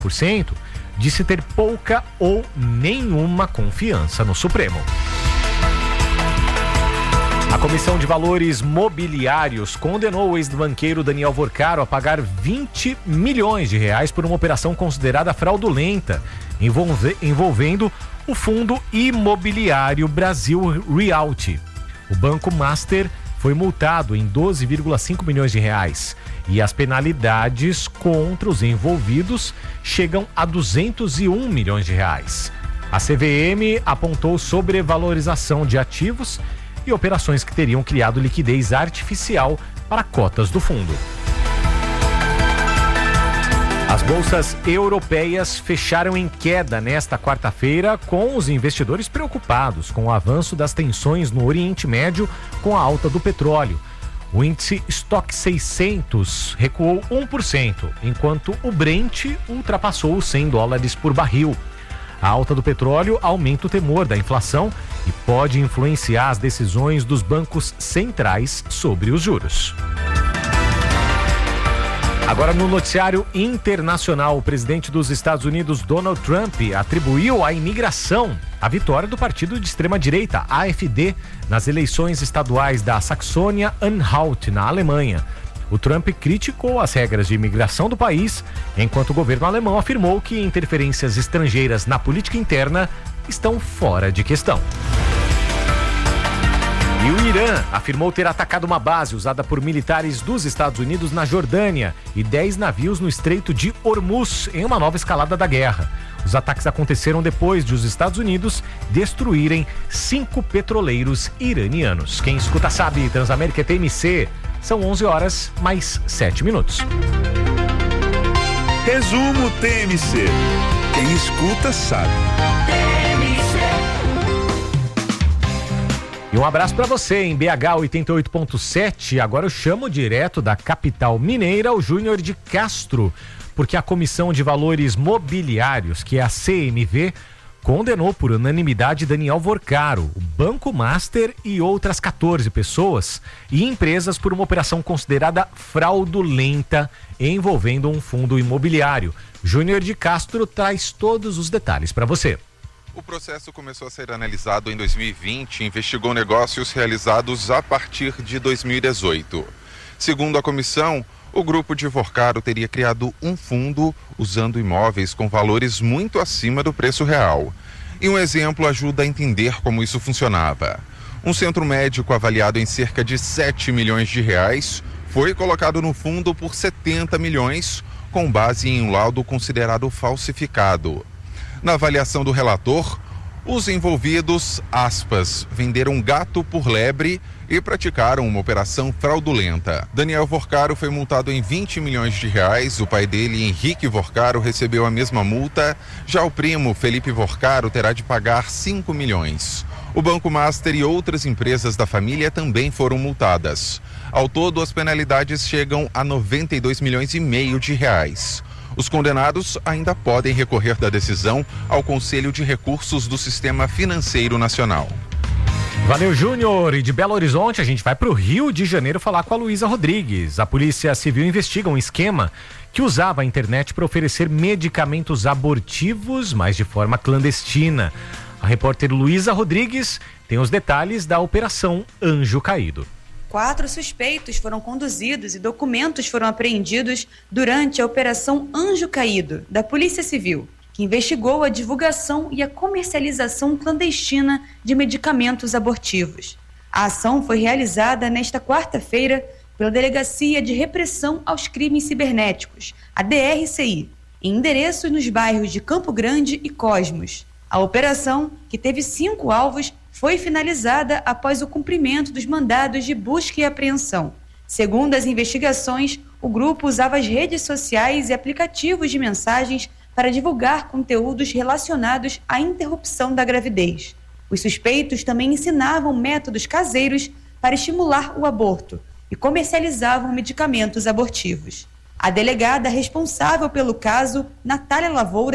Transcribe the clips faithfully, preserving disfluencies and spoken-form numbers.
por cento, disse ter pouca ou nenhuma confiança no Supremo. A Comissão de Valores Mobiliários condenou o ex-banqueiro Daniel Vorcaro a pagar vinte milhões de reais por uma operação considerada fraudulenta, envolve, envolvendo o Fundo Imobiliário Brasil Realty. O Banco Master foi multado em doze vírgula cinco milhões de reais e as penalidades contra os envolvidos chegam a duzentos e um milhões de reais. A C V M apontou sobrevalorização de ativos e operações que teriam criado liquidez artificial para cotas do fundo. As bolsas europeias fecharam em queda nesta quarta-feira, com os investidores preocupados com o avanço das tensões no Oriente Médio com a alta do petróleo. O índice Stock seiscentos recuou um por cento, enquanto o Brent ultrapassou os cem dólares por barril. A alta do petróleo aumenta o temor da inflação e pode influenciar as decisões dos bancos centrais sobre os juros. Agora, no noticiário internacional, o presidente dos Estados Unidos, Donald Trump, atribuiu à imigração a vitória do partido de extrema-direita, A F D, nas eleições estaduais da Saxônia-Anhalt, na Alemanha. O Trump criticou as regras de imigração do país, enquanto o governo alemão afirmou que interferências estrangeiras na política interna estão fora de questão. E o Irã afirmou ter atacado uma base usada por militares dos Estados Unidos na Jordânia e dez navios no Estreito de Hormuz, em uma nova escalada da guerra. Os ataques aconteceram depois de os Estados Unidos destruírem cinco petroleiros iranianos. Quem escuta sabe, Transamérica T M C. São onze horas, mais sete minutos. Resumo T M C. Quem escuta sabe. E um abraço para você em B H oitenta e oito ponto sete. Agora eu chamo direto da capital mineira o Júnior de Castro, porque a Comissão de Valores Mobiliários, que é a C M V, condenou por unanimidade Daniel Vorcaro, o Banco Master e outras quatorze pessoas e empresas por uma operação considerada fraudulenta envolvendo um fundo imobiliário. Júnior de Castro traz todos os detalhes para você. O processo começou a ser analisado em dois mil e vinte e investigou negócios realizados a partir de dois mil e dezoito. Segundo a comissão, o grupo de Vorcaro teria criado um fundo usando imóveis com valores muito acima do preço real. E um exemplo ajuda a entender como isso funcionava. Um centro médico avaliado em cerca de sete milhões de reais foi colocado no fundo por setenta milhões, com base em um laudo considerado falsificado. Na avaliação do relator, os envolvidos, aspas, venderam gato por lebre e praticaram uma operação fraudulenta. Daniel Vorcaro foi multado em vinte milhões de reais, o pai dele, Henrique Vorcaro, recebeu a mesma multa, já o primo, Felipe Vorcaro, terá de pagar cinco milhões. O Banco Master e outras empresas da família também foram multadas. Ao todo, as penalidades chegam a noventa e dois milhões e meio de reais. Os condenados ainda podem recorrer da decisão ao Conselho de Recursos do Sistema Financeiro Nacional. Valeu, Júnior. E de Belo Horizonte a gente vai para o Rio de Janeiro falar com a Luísa Rodrigues. A Polícia Civil investiga um esquema que usava a internet para oferecer medicamentos abortivos, mas de forma clandestina. A repórter Luísa Rodrigues tem os detalhes da Operação Anjo Caído. Quatro suspeitos foram conduzidos e documentos foram apreendidos durante a Operação Anjo Caído, da Polícia Civil, que investigou a divulgação e a comercialização clandestina de medicamentos abortivos. A ação foi realizada nesta quarta-feira pela Delegacia de Repressão aos Crimes Cibernéticos, a D R C I, em endereços nos bairros de Campo Grande e Cosmos. A operação, que teve cinco alvos, foi finalizada após o cumprimento dos mandados de busca e apreensão. Segundo as investigações, o grupo usava as redes sociais e aplicativos de mensagens para divulgar conteúdos relacionados à interrupção da gravidez. Os suspeitos também ensinavam métodos caseiros para estimular o aborto e comercializavam medicamentos abortivos. A delegada responsável pelo caso, Natália Lavouras,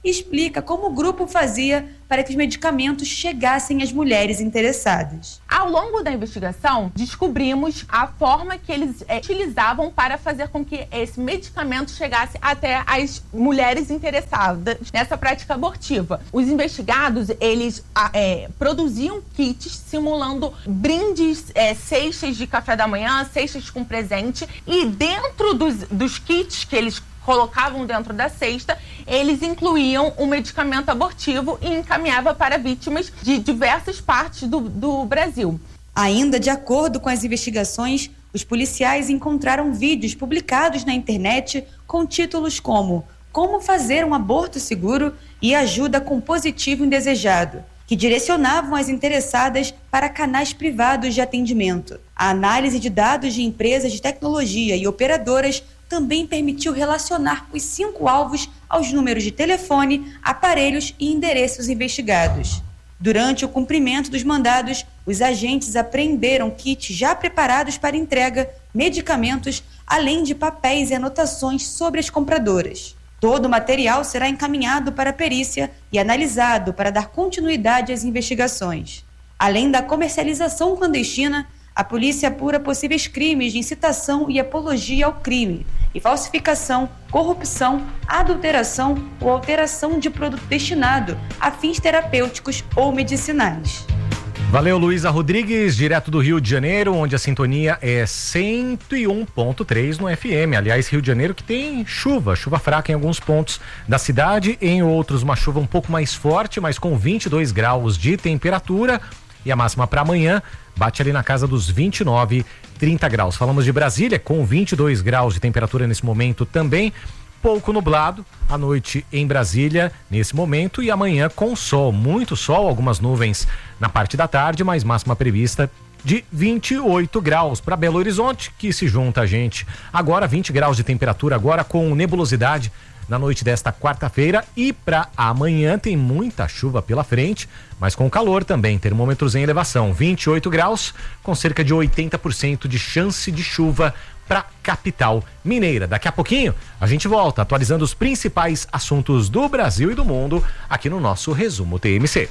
e explica como o grupo fazia para que os medicamentos chegassem às mulheres interessadas. Ao longo da investigação, descobrimos a forma que eles é, utilizavam para fazer com que esse medicamento chegasse até as mulheres interessadas nessa prática abortiva. Os investigados, eles é, produziam kits simulando brindes, é, cestas de café da manhã, cestas com presente, e dentro dos, dos kits que eles colocavam dentro da cesta, eles incluíam um medicamento abortivo e encaminhava para vítimas de diversas partes do, do Brasil. Ainda de acordo com as investigações, os policiais encontraram vídeos publicados na internet com títulos como Como fazer um aborto seguro e Ajuda com positivo indesejado, que direcionavam as interessadas para canais privados de atendimento. A análise de dados de empresas de tecnologia e operadoras também permitiu relacionar os cinco alvos aos números de telefone, aparelhos e endereços investigados. Durante o cumprimento dos mandados, os agentes apreenderam kits já preparados para entrega, medicamentos, além de papéis e anotações sobre as compradoras. Todo o material será encaminhado para a perícia e analisado para dar continuidade às investigações. Além da comercialização clandestina, a polícia apura possíveis crimes de incitação e apologia ao crime, e falsificação, corrupção, adulteração ou alteração de produto destinado a fins terapêuticos ou medicinais. Valeu, Luísa Rodrigues, direto do Rio de Janeiro, onde a sintonia é cento e um ponto três no F M. Aliás, Rio de Janeiro que tem chuva, chuva fraca em alguns pontos da cidade, em outros uma chuva um pouco mais forte, mas com vinte e dois graus de temperatura. E a máxima para amanhã bate ali na casa dos vinte e nove, trinta graus. Falamos de Brasília, com vinte e dois graus de temperatura nesse momento também. Pouco nublado à noite em Brasília nesse momento, e amanhã com sol, muito sol, algumas nuvens na parte da tarde, mas máxima prevista de vinte e oito graus. Para Belo Horizonte, que se junta a gente agora, vinte graus de temperatura agora, com nebulosidade na noite desta quarta-feira, e para amanhã tem muita chuva pela frente, mas com calor também, termômetros em elevação, vinte e oito graus, com cerca de oitenta por cento de chance de chuva para capital mineira. Daqui a pouquinho a gente volta atualizando os principais assuntos do Brasil e do mundo aqui no nosso Resumo T M C.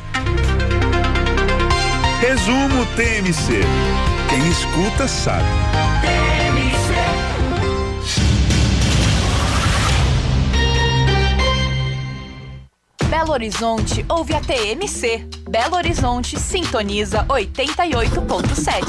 Resumo T M C. Quem escuta sabe. Belo Horizonte ouve a T M C. Belo Horizonte sintoniza oitenta e oito ponto sete.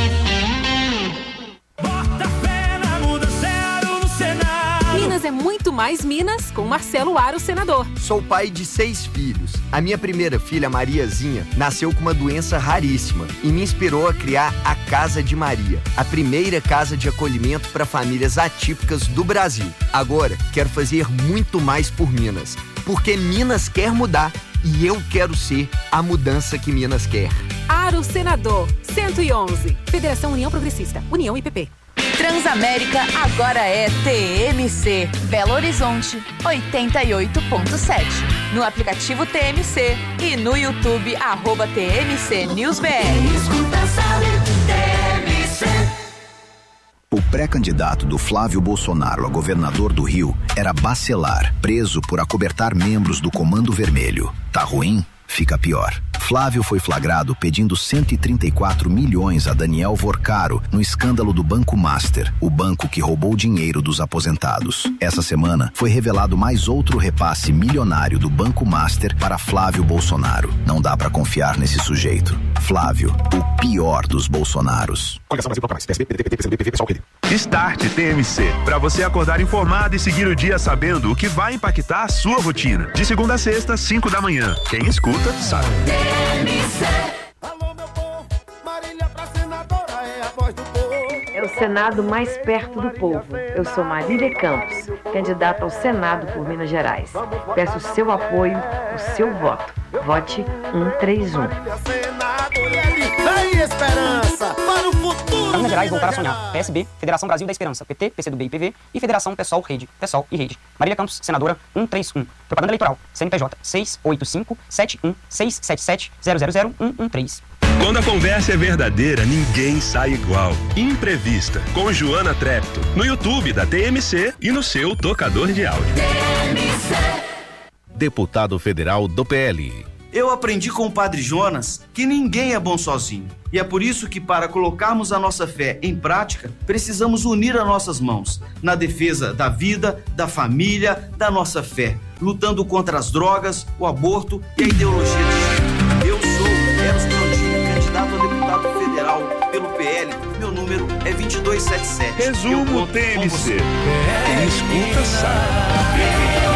Minas é muito mais Minas com Marcelo Aro, senador. Sou pai de seis filhos. A minha primeira filha, Mariazinha, nasceu com uma doença raríssima e me inspirou a criar a Casa de Maria, a primeira casa de acolhimento para famílias atípicas do Brasil. Agora, quero fazer muito mais por Minas, porque Minas quer mudar e eu quero ser a mudança que Minas quer. Aro, senador, cento e onze. Federação União Progressista, União I P P. Transamérica agora é T M C. Belo Horizonte, oitenta e oito ponto sete. No aplicativo T M C e no YouTube, arroba T M C News B R. Escuta, sabe, T M C. O pré-candidato do Flávio Bolsonaro a governador do Rio era Bacelar, preso por acobertar membros do Comando Vermelho. Tá ruim? Fica pior. Flávio foi flagrado pedindo cento e trinta e quatro milhões a Daniel Vorcaro no escândalo do Banco Master, o banco que roubou dinheiro dos aposentados. Essa semana foi revelado mais outro repasse milionário do Banco Master para Flávio Bolsonaro. Não dá pra confiar nesse sujeito. Flávio, o pior dos Bolsonaros. Start T M C, para você acordar informado e seguir o dia sabendo o que vai impactar a sua rotina. De segunda a sexta, cinco da manhã. Quem escuta, sabe. T M C. Alô, meu povo, Marília pra senadora é a voz do povo. É o Senado mais perto do povo. Eu sou Marília Campos, candidata ao Senado por Minas Gerais. Peço o seu apoio, o seu voto. Vote cento e trinta e um. Vem esperança para o futuro. Minas Gerais voltar a sonhar. P S B, Federação Brasil da Esperança, P T, P C do B e P V e Federação PSOL Rede, PSOL e Rede. Marília Campos, senadora cento e trinta e um. Propaganda eleitoral, C N P J seis oito cinco sete um seis sete sete zero zero zero um um três. Quando a conversa é verdadeira, ninguém sai igual. Imprevista, com Joana Trepto, no YouTube da T M C e no seu tocador de áudio. T M C. deputado federal do P L. Eu aprendi com o Padre Jonas que ninguém é bom sozinho. E é por isso que, para colocarmos a nossa fé em prática, precisamos unir as nossas mãos na defesa da vida, da família, da nossa fé, lutando contra as drogas, o aborto e a ideologia de gênero. Eu sou Eros Prondini, candidato a deputado federal pelo P L. Meu número é vinte e dois setenta e sete. Resumo T M C. Quem escuta sabe.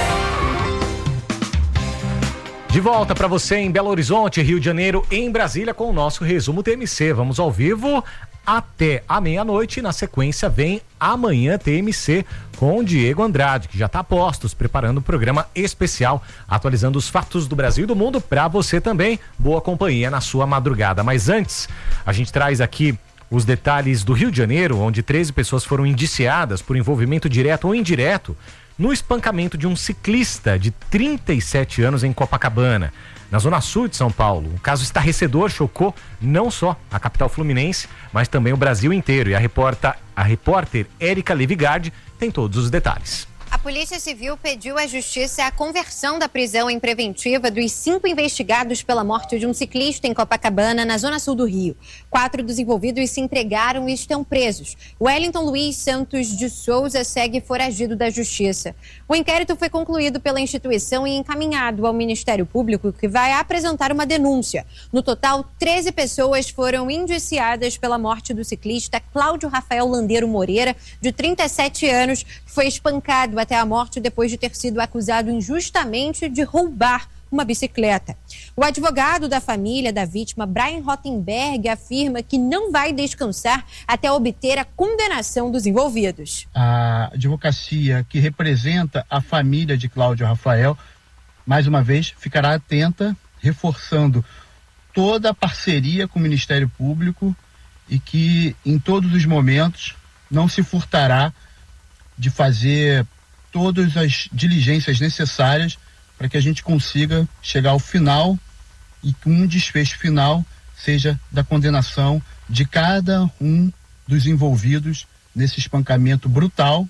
De volta para você em Belo Horizonte, Rio de Janeiro, em Brasília, com o nosso resumo T M C. Vamos ao vivo até a meia-noite. Na sequência vem amanhã T M C com o Diego Andrade, que já está a postos, preparando um programa especial, atualizando os fatos do Brasil e do mundo para você também. Boa companhia na sua madrugada. Mas antes, a gente traz aqui os detalhes do Rio de Janeiro, onde treze pessoas foram indiciadas por envolvimento direto ou indireto no espancamento de um ciclista de trinta e sete anos em Copacabana, na zona sul de São Paulo. O caso estarrecedor chocou não só a capital fluminense, mas também o Brasil inteiro. E a repórter, a repórter Érica Levigardi tem todos os detalhes. A Polícia Civil pediu à Justiça a conversão da prisão em preventiva dos cinco investigados pela morte de um ciclista em Copacabana, na zona sul do Rio. Quatro dos envolvidos se entregaram e estão presos. Wellington Luiz Santos de Souza segue foragido da Justiça. O inquérito foi concluído pela instituição e encaminhado ao Ministério Público, que vai apresentar uma denúncia. No total, treze pessoas foram indiciadas pela morte do ciclista Cláudio Rafael Landeiro Moreira, de trinta e sete anos, que foi espancado até a morte depois de ter sido acusado injustamente de roubar uma bicicleta. O advogado da família da vítima, Brian Rottenberg, afirma que não vai descansar até obter a condenação dos envolvidos. A advocacia que representa a família de Cláudio Rafael, mais uma vez, ficará atenta, reforçando toda a parceria com o Ministério Público e que, em todos os momentos, não se furtará de fazer todas as diligências necessárias para que a gente consiga chegar ao final e que um desfecho final seja da condenação de cada um dos envolvidos nesse espancamento brutal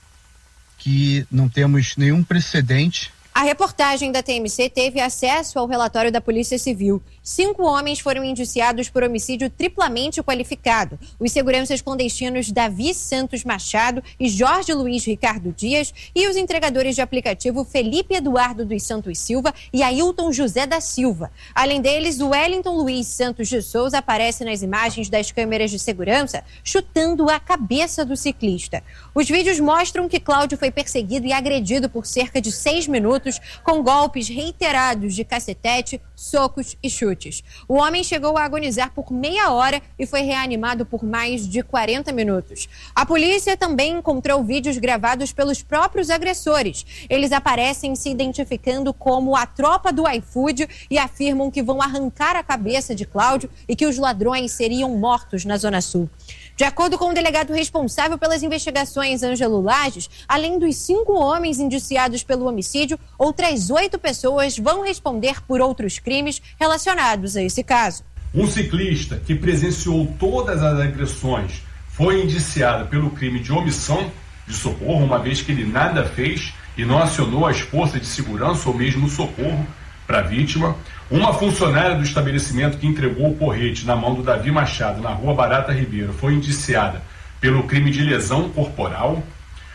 que não temos nenhum precedente. A reportagem da T M C teve acesso ao relatório da Polícia Civil. Cinco homens foram indiciados por homicídio triplamente qualificado. Os seguranças clandestinos Davi Santos Machado e Jorge Luiz Ricardo Dias e os entregadores de aplicativo Felipe Eduardo dos Santos Silva e Ailton José da Silva. Além deles, o Wellington Luiz Santos de Souza aparece nas imagens das câmeras de segurança chutando a cabeça do ciclista. Os vídeos mostram que Cláudio foi perseguido e agredido por cerca de seis minutos com golpes reiterados de cacetete, socos e chutes. O homem chegou a agonizar por meia hora e foi reanimado por mais de quarenta minutos. A polícia também encontrou vídeos gravados pelos próprios agressores. Eles aparecem se identificando como a tropa do iFood e afirmam que vão arrancar a cabeça de Cláudio e que os ladrões seriam mortos na Zona Sul. De acordo com o delegado responsável pelas investigações, Ângelo Lages, além dos cinco homens indiciados pelo homicídio, outras oito pessoas vão responder por outros crimes relacionados a esse caso. Um ciclista que presenciou todas as agressões foi indiciado pelo crime de omissão de socorro, uma vez que ele nada fez e não acionou as forças de segurança ou mesmo socorro para a vítima. Uma funcionária do estabelecimento que entregou o porrete na mão do Davi Machado, na rua Barata Ribeiro, foi indiciada pelo crime de lesão corporal.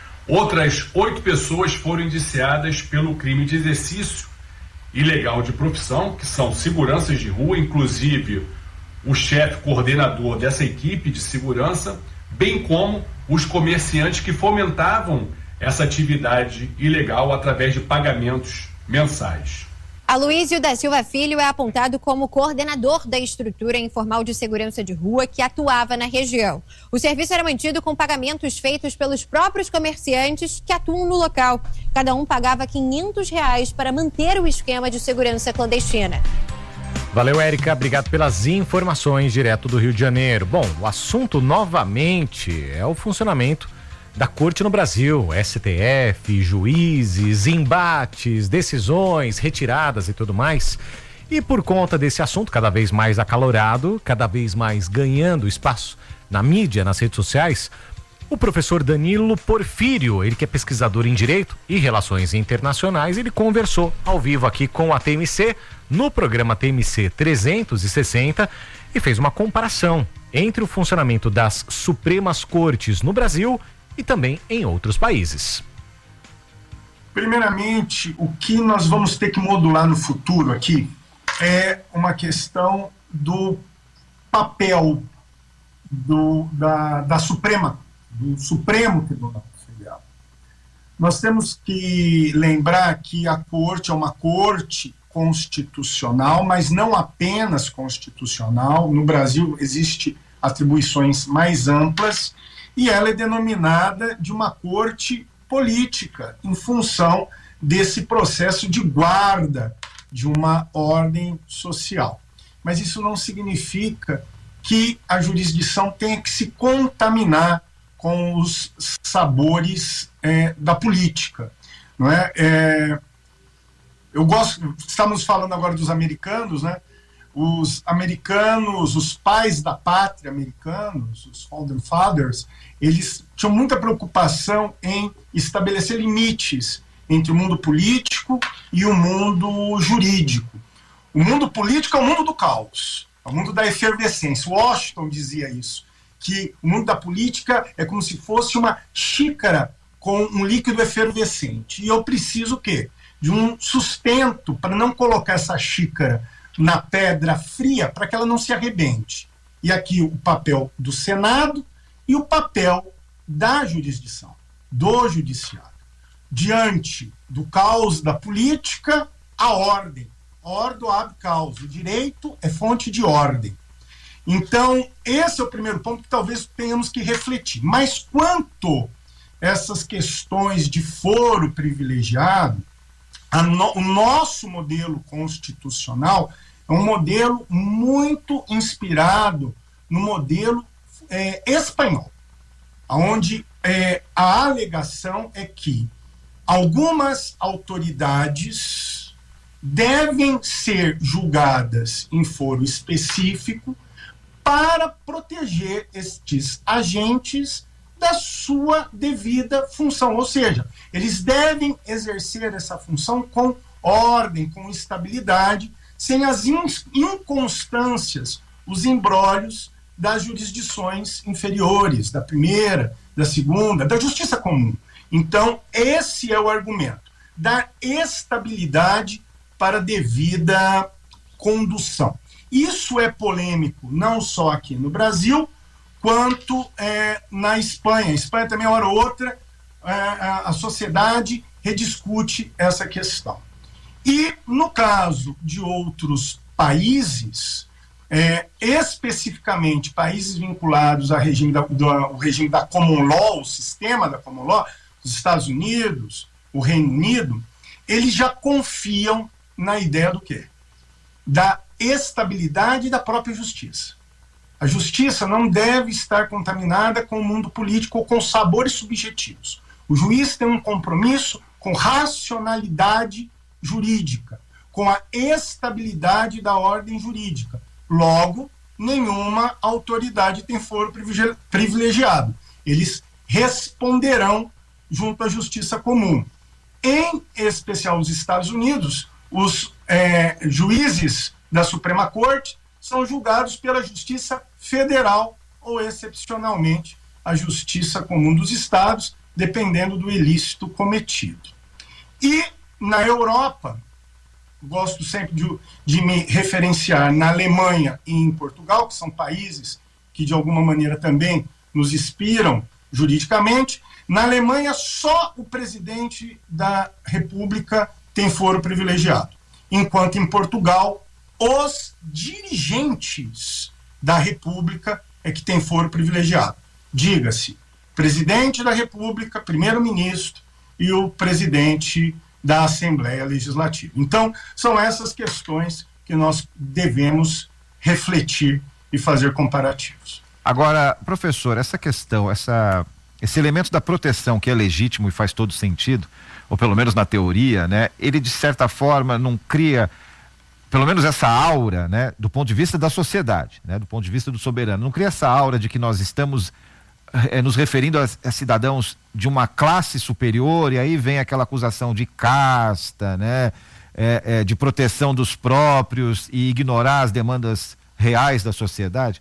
Outras oito pessoas foram indiciadas pelo crime de exercício ilegal de profissão, que são seguranças de rua, inclusive o chefe coordenador dessa equipe de segurança, bem como os comerciantes que fomentavam essa atividade ilegal através de pagamentos mensais. Aloísio da Silva Filho é apontado como coordenador da estrutura informal de segurança de rua que atuava na região. O serviço era mantido com pagamentos feitos pelos próprios comerciantes que atuam no local. Cada um pagava quinhentos reais para manter o esquema de segurança clandestina. Valeu, Érica. Obrigado pelas informações direto do Rio de Janeiro. Bom, o assunto novamente é o funcionamento da Corte no Brasil, S T F, juízes, embates, decisões, retiradas e tudo mais. E por conta desse assunto cada vez mais acalorado, cada vez mais ganhando espaço na mídia, nas redes sociais, O professor Danilo Porfírio, ele que é pesquisador em Direito e Relações Internacionais, ele conversou ao vivo aqui com a T M C, no programa T M C trezentos e sessenta, e fez uma comparação entre o funcionamento das Supremas Cortes no Brasil e também em outros países. Primeiramente, o que nós vamos ter que modular no futuro aqui é uma questão do papel do, da, da Suprema, do Supremo Tribunal Federal. Nós temos que lembrar que a Corte é uma corte constitucional, mas não apenas constitucional. No Brasil existem atribuições mais amplas e ela é denominada de uma corte política em função desse processo de guarda de uma ordem social. Mas isso não significa que a jurisdição tenha que se contaminar com os sabores é, da política, não é? é? Eu gosto, estamos falando agora dos americanos, né? Os americanos, os pais da pátria americanos, os Founding Fathers, eles tinham muita preocupação em estabelecer limites entre o mundo político e o mundo jurídico. O mundo político é o mundo do caos, é o mundo da efervescência. Washington dizia isso, que o mundo da política é como se fosse uma xícara com um líquido efervescente. E eu preciso o quê? De um sustento para não colocar essa xícara na pedra fria para que ela não se arrebente. E aqui o papel do Senado e o papel da jurisdição, do judiciário. Diante do caos da política, a ordem. Ordo ab caos. O direito é fonte de ordem. Então, esse é o primeiro ponto que talvez tenhamos que refletir. Mas quanto essas questões de foro privilegiado, a no, o nosso modelo constitucional é um modelo muito inspirado no modelo é, espanhol, onde é, a alegação é que algumas autoridades devem ser julgadas em foro específico para proteger estes agentes da sua devida função. Ou seja, eles devem exercer essa função com ordem, com estabilidade, sem as inconstâncias, os embrólios das jurisdições inferiores, da primeira, da segunda, da justiça comum. Então, esse é o argumento, dar estabilidade para a devida condução. Isso é polêmico não só aqui no Brasil, quanto é, na Espanha. A Espanha também, hora ou outra, é, a sociedade rediscute essa questão. E, no caso de outros países, é, especificamente países vinculados ao regime da, do, ao regime da Common Law, o sistema da Common Law, os Estados Unidos, o Reino Unido, eles já confiam na ideia do quê? Da estabilidade da própria justiça. A justiça não deve estar contaminada com o mundo político ou com sabores subjetivos. O juiz tem um compromisso com racionalidade jurídica, com a estabilidade da ordem jurídica. Logo, nenhuma autoridade tem foro privilegiado. Eles responderão junto à justiça comum. Em especial os Estados Unidos, os é, juízes da Suprema Corte são julgados pela Justiça Federal ou, excepcionalmente, a Justiça Comum dos Estados, dependendo do ilícito cometido. E, na Europa, gosto sempre de, de me referenciar na Alemanha e em Portugal, que são países que, de alguma maneira, também nos inspiram juridicamente. Na Alemanha, só o presidente da República tem foro privilegiado, enquanto em Portugal, os dirigentes da República é que tem foro privilegiado. Diga-se, presidente da República, primeiro-ministro e o presidente da Assembleia Legislativa. Então, são essas questões que nós devemos refletir e fazer comparativos. Agora, professor, essa questão, essa, esse elemento da proteção que é legítimo e faz todo sentido, ou pelo menos na teoria, né, ele de certa forma não cria, pelo menos essa aura, né, do ponto de vista da sociedade, né, do ponto de vista do soberano, não cria essa aura de que nós estamos é, nos referindo a, a cidadãos de uma classe superior, e aí vem aquela acusação de casta, né? É, é, de proteção dos próprios e ignorar as demandas reais da sociedade?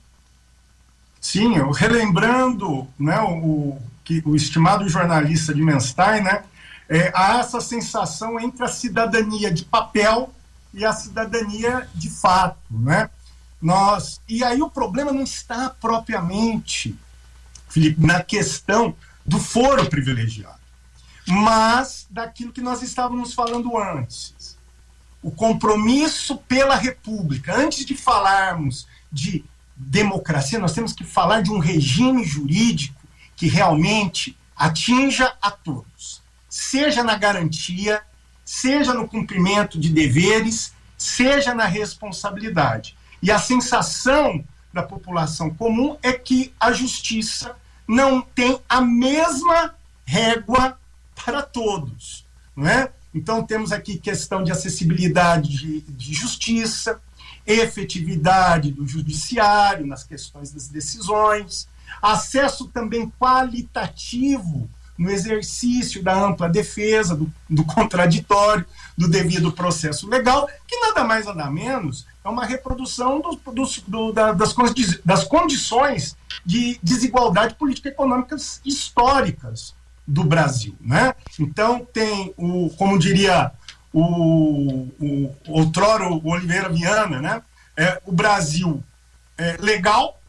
Sim, eu, relembrando, né, o, que, o estimado jornalista de Menstein, né, é, há essa sensação entre a cidadania de papel e a cidadania de fato, né? Nós, e aí o problema não está propriamente, Felipe, na questão do foro privilegiado, mas daquilo que nós estávamos falando antes. O compromisso pela República. Antes de falarmos de democracia, nós temos que falar de um regime jurídico que realmente atinja a todos, seja na garantia, seja no cumprimento de deveres, seja na responsabilidade. E a sensação da população comum é que a justiça não tem a mesma régua para todos, não é? Então temos aqui questão de acessibilidade de, de justiça, efetividade do judiciário nas questões das decisões, acesso também qualitativo no exercício da ampla defesa, do, do contraditório, do devido processo legal, que nada mais nada menos é uma reprodução do, do, do, da, das, condi das condições de desigualdade político-econômicas históricas do Brasil, né? Então tem o, como diria o, o outrora o Oliveira Viana, né? É, o Brasil é, legal,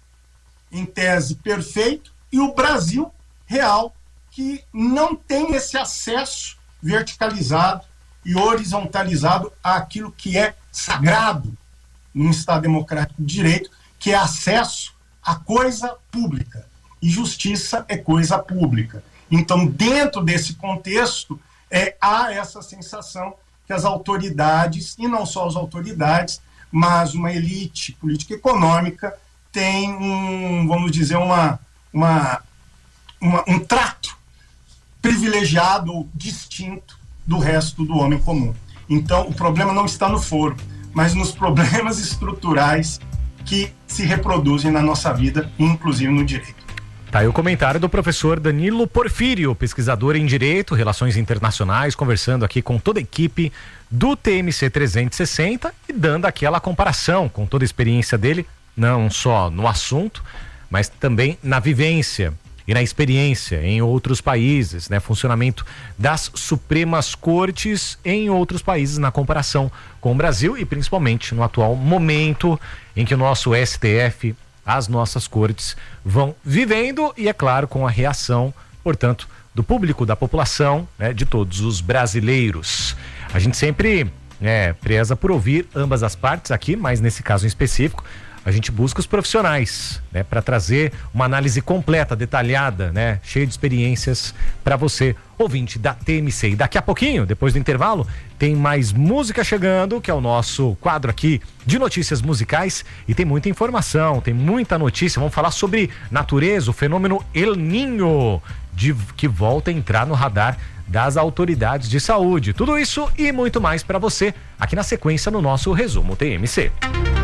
em tese perfeito, e o Brasil real, que não tem esse acesso verticalizado e horizontalizado àquilo que é sagrado num Estado democrático de direito, que é acesso à coisa pública. E justiça é coisa pública. Então, dentro desse contexto, é, há essa sensação que as autoridades, e não só as autoridades, mas uma elite política econômica tem um, vamos dizer, uma, uma, uma, um trato privilegiado ou distinto do resto do homem comum. Então, o problema não está no foro, mas nos problemas estruturais que se reproduzem na nossa vida, inclusive no direito. Tá aí o comentário do professor Danilo Porfírio, pesquisador em Direito, Relações Internacionais, conversando aqui com toda a equipe do T M C trezentos e sessenta e dando aquela comparação com toda a experiência dele, não só no assunto, mas também na vivência e na experiência em outros países, né? Funcionamento das Supremas Cortes em outros países na comparação com o Brasil e principalmente no atual momento em que o nosso S T F, as nossas cortes vão vivendo e, é claro, com a reação, portanto, do público, da população, né, de todos os brasileiros. A gente sempre né, preza por ouvir ambas as partes aqui, mas nesse caso em específico, a gente busca os profissionais, né, para trazer uma análise completa, detalhada, né, cheia de experiências para você, ouvinte da T M C. E daqui a pouquinho, depois do intervalo, tem mais música chegando, que é o nosso quadro aqui de notícias musicais, e tem muita informação, tem muita notícia. Vamos falar sobre natureza, o fenômeno El Niño, de, que volta a entrar no radar das autoridades de saúde. Tudo isso e muito mais para você aqui na sequência no nosso Resumo T M C.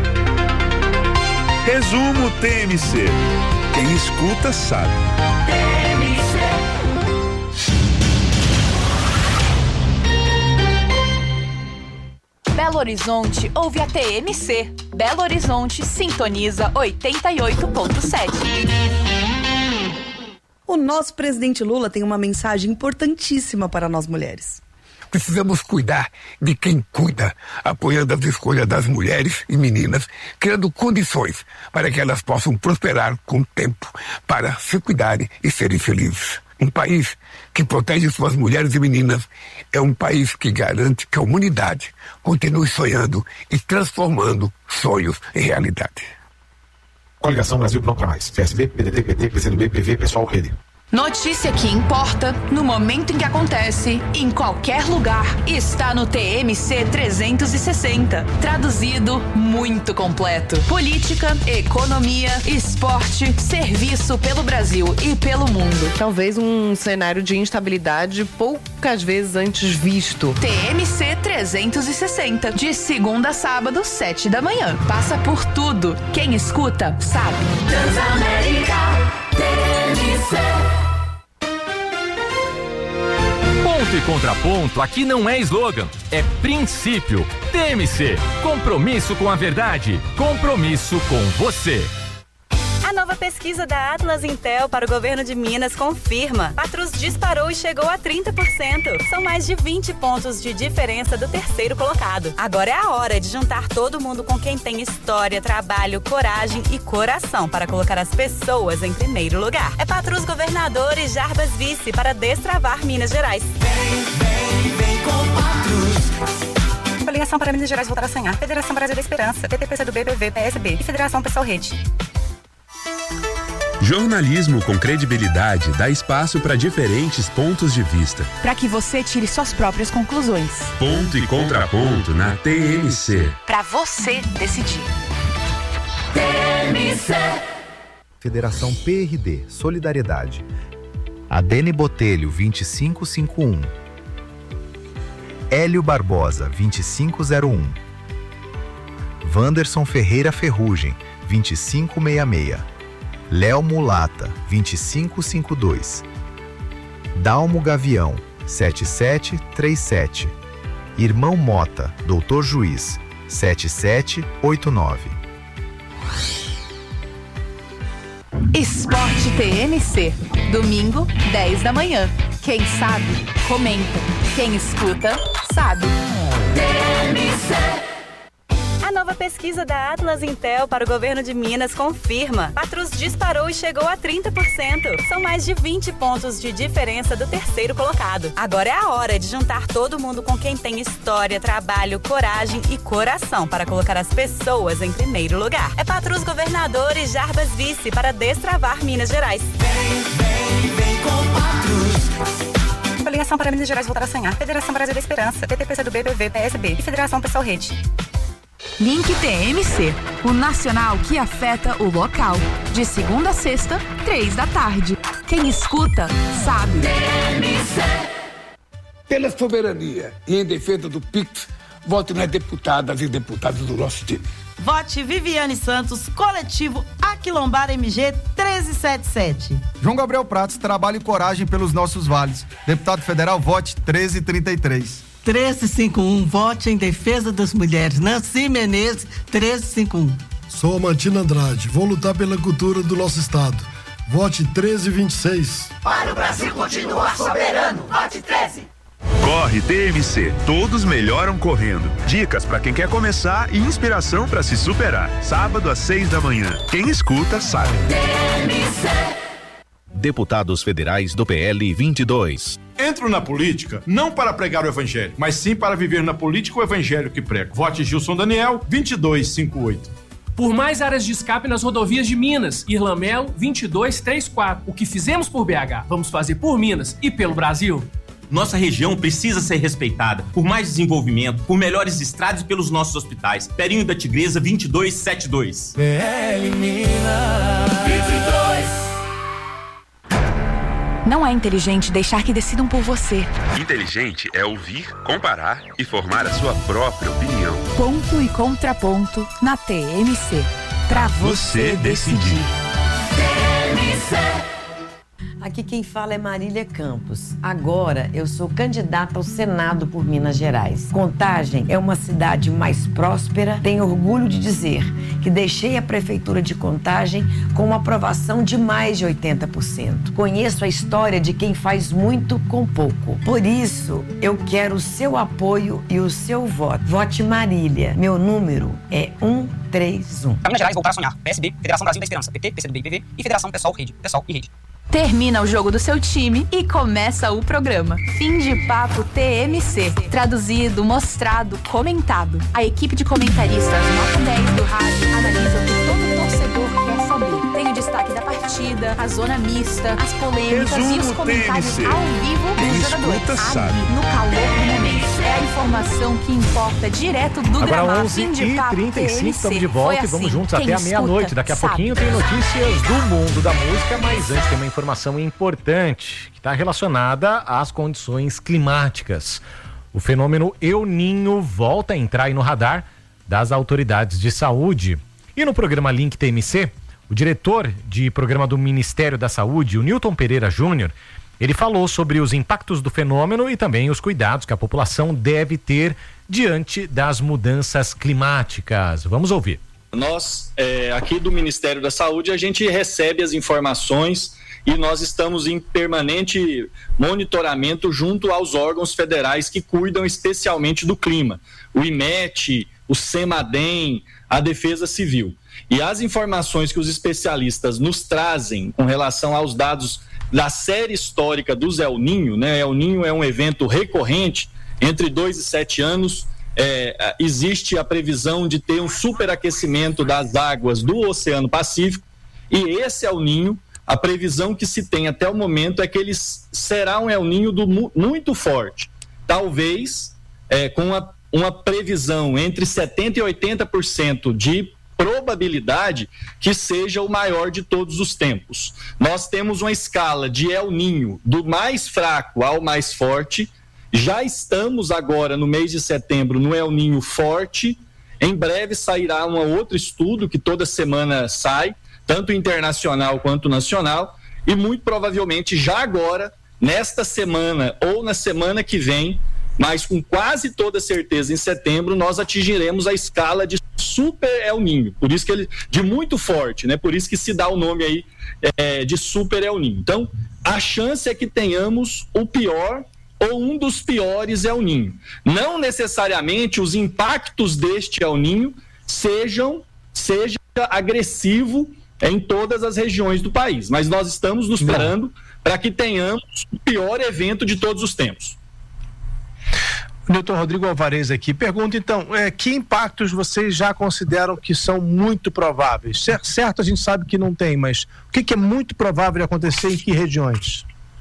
Resumo T M C. Quem escuta sabe. T M C. Belo Horizonte ouve a T M C. Belo Horizonte sintoniza oitenta e oito ponto sete. O nosso presidente Lula tem uma mensagem importantíssima para nós mulheres. Precisamos cuidar de quem cuida, apoiando as escolhas das mulheres e meninas, criando condições para que elas possam prosperar com o tempo, para se cuidarem e serem felizes. Um país que protege suas mulheres e meninas é um país que garante que a humanidade continue sonhando e transformando sonhos em realidade. Coligação Brasil Pronto pra Mais. P S B, P D T, P T, P C do B, P V, Pessoal, Rede. Notícia que importa, no momento em que acontece, em qualquer lugar, está no T M C trezentos e sessenta. Traduzido, muito completo. Política, economia, esporte, serviço pelo Brasil e pelo mundo. Talvez um cenário de instabilidade poucas vezes antes visto. T M C trezentos e sessenta, de segunda a sábado, sete da manhã. Passa por tudo. Quem escuta, sabe. Transamérica, T M C. Ponto e contraponto aqui não é slogan, é princípio. T M C, compromisso com a verdade, compromisso com você. A nova pesquisa da Atlas Intel para o governo de Minas confirma. Patrus disparou e chegou a trinta por cento. São mais de vinte pontos de diferença do terceiro colocado. Agora é a hora de juntar todo mundo com quem tem história, trabalho, coragem e coração para colocar as pessoas em primeiro lugar. É Patrus governador e Jarbas vice para destravar Minas Gerais. Vem, vem, vem com Patrus. Coligação para Minas Gerais voltar a sonhar. Federação Brasil da Esperança. P T, P C do B, P V, P S B e Federação Pessoal Rede. Jornalismo com credibilidade dá espaço para diferentes pontos de vista. Para que você tire suas próprias conclusões. Ponto e contraponto na T M C. Para você decidir. T M C. Federação P R D Solidariedade. Adene Botelho vinte e cinco cinquenta e um. Hélio Barbosa vinte e cinco zero um. Wanderson Ferreira Ferrugem vinte e cinco sessenta e seis. Léo Mulata, vinte e cinco cinquenta e dois. Dalmo Gavião, sete sete três sete. Irmão Mota, Doutor Juiz, sete sete oito nove. Esporte T M C, domingo, dez da manhã. Quem sabe, comenta. Quem escuta, sabe. T M C. A nova pesquisa da Atlas Intel para o governo de Minas confirma. Patrus disparou e chegou a trinta por cento. São mais de vinte pontos de diferença do terceiro colocado. Agora é a hora de juntar todo mundo com quem tem história, trabalho, coragem e coração para colocar as pessoas em primeiro lugar. É Patrus governador e Jarbas vice para destravar Minas Gerais. Vem, vem, vem com Patrus. Coligação para Minas Gerais voltar a sonhar. Federação Brasil da Esperança. P T, P C do B, P V, P S B e Federação Pessoal Rede. Link T M C, o nacional que afeta o local. De segunda a sexta, três da tarde. Quem escuta, sabe. T M C. Pela soberania e em defesa do Pix, vote nas deputadas e deputados do nosso time. Vote Viviane Santos, coletivo Aquilombar M G treze setenta e sete. João Gabriel Pratos, trabalho e coragem pelos nossos vales. Deputado federal, vote treze trinta e três. treze cinquenta e um, vote em defesa das mulheres. Nancy Menezes, treze cinquenta e um. Sou Amantina Andrade, vou lutar pela cultura do nosso estado. Vote treze vinte e seis. Para o Brasil continuar soberano, vote treze. Corre T M C, todos melhoram correndo. Dicas para quem quer começar e inspiração para se superar. Sábado às seis da manhã. Quem escuta sabe. T M C. Deputados federais do P L vinte e dois. Entro na política não para pregar o evangelho, mas sim para viver na política o evangelho que prego. Vote Gilson Daniel, vinte e dois cinquenta e oito. Por mais áreas de escape nas rodovias de Minas, Irlan Melo, vinte e dois trinta e quatro. O que fizemos por B H, vamos fazer por Minas e pelo Brasil. Nossa região precisa ser respeitada por mais desenvolvimento, por melhores estradas e pelos nossos hospitais. Perinho da Tigresa, vinte e dois setenta e dois. P L Minas, vinte e dois. Não é inteligente deixar que decidam por você. Inteligente é ouvir, comparar e formar a sua própria opinião. Ponto e contraponto na T M C. Pra você, você decidir. T M C. Aqui quem fala é Marília Campos. Agora eu sou candidata ao Senado por Minas Gerais. Contagem é uma cidade mais próspera. Tenho orgulho de dizer que deixei a prefeitura de Contagem com uma aprovação de mais de oitenta por cento. Conheço a história de quem faz muito com pouco. Por isso, eu quero o seu apoio e o seu voto. Vote Marília. Meu número é um três um. Minas Gerais voltar a sonhar. P S B, Federação Brasil da Esperança, P T, P C do B, P V e Federação Pessoal Rede, Pessoal e Rede. Termina o jogo do seu time e começa o programa. Fim de papo T M C. Traduzido, mostrado, comentado. A equipe de comentaristas nota dez do rádio analisa o que todo torcedor quer saber. Tem o destaque da partida, a zona mista, as polêmicas Resumo e os comentários T M C. Ao vivo dos jogadores. Ali, no calor do momento. É a informação que importa direto do Agora gramado. onze e trinta e cinco, estamos de volta assim. E vamos juntos Quem até a meia-noite. Daqui a sabe. pouquinho tem notícias do mundo da música, mas antes tem uma informação importante que está relacionada às condições climáticas. O fenômeno El Niño volta a entrar aí no radar das autoridades de saúde. E no programa Link T M C, O diretor de programa do Ministério da Saúde, o Newton Pereira Júnior, ele falou sobre os impactos do fenômeno e também os cuidados que a população deve ter diante das mudanças climáticas. Vamos ouvir. Nós, é, aqui do Ministério da Saúde, a gente recebe as informações e nós estamos em permanente monitoramento junto aos órgãos federais que cuidam especialmente do clima. O I M E T, o CEMADEM, a Defesa Civil. E as informações que os especialistas nos trazem com relação aos dados da série histórica dos El Ninho, né? El Ninho é um evento recorrente, entre dois e sete anos, é, existe a previsão de ter um superaquecimento das águas do Oceano Pacífico, e esse El Ninho, a previsão que se tem até o momento é que ele será um El Ninho do, muito forte, talvez é, com uma, uma previsão entre setenta por cento e oitenta por cento de probabilidade que seja o maior de todos os tempos. Nós temos uma escala de El Ninho do mais fraco ao mais forte. Já estamos agora no mês de setembro no El Ninho forte. Em breve sairá um outro estudo que toda semana sai, tanto internacional quanto nacional, e muito provavelmente já agora, nesta semana ou na semana que vem, mas com quase toda certeza em setembro, nós atingiremos a escala de super El Ninho, por isso que ele, de muito forte, né? Por isso que se dá o nome aí é, de super El Ninho. Então, a chance é que tenhamos o pior ou um dos piores El Ninho. Não necessariamente os impactos deste El Ninho sejam, seja agressivo em todas as regiões do país, mas nós estamos nos preparando para que tenhamos o pior evento de todos os tempos. Newton Rodrigo Alvarez aqui pergunta, então, é, que impactos vocês já consideram que são muito prováveis? Certo, a gente sabe que não tem, mas o que, que é muito provável de acontecer em que regiões?